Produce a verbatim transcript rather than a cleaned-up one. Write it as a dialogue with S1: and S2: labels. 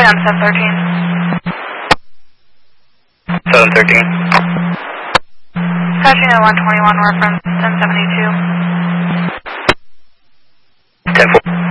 S1: M seven thirteen.
S2: seven thirteen.
S1: Katrina one twenty-one reference ten seventy-two.